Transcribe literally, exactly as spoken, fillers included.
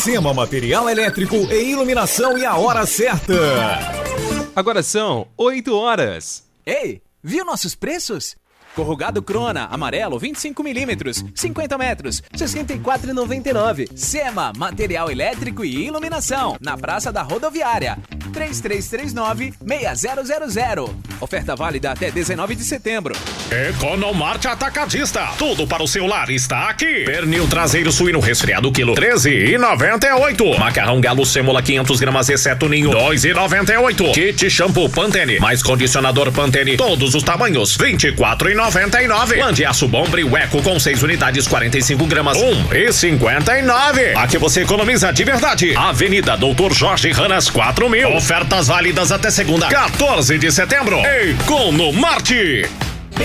Sema Material Elétrico e Iluminação e a hora certa. Agora são oito horas. Ei, viu nossos preços? Corrugado Crona, amarelo, vinte e cinco milímetros, cinquenta metros, sessenta e quatro reais e noventa e nove centavos. Sema, material elétrico e iluminação, na Praça da Rodoviária, três três três nove, seis zero zero zero. Oferta válida até dezenove de setembro. Economarte Atacadista, tudo para o seu lar está aqui. Pernil traseiro suíno resfriado, quilo treze reais e noventa e oito centavos. Macarrão galo sêmola quinhentos gramas, exceto ninho, dois reais e noventa e oito centavos. Kit shampoo Pantene, mais condicionador Pantene, todos os tamanhos, vinte e quatro reais e noventa e nove centavos. Lã de aço Bombril Eco com seis unidades, quarenta e cinco gramas, um real e cinquenta e nove centavos. Aqui você economiza de verdade. Avenida Doutor Jorge Ranas, quatro mil. Ofertas válidas até segunda, quatorze de setembro. Economarte.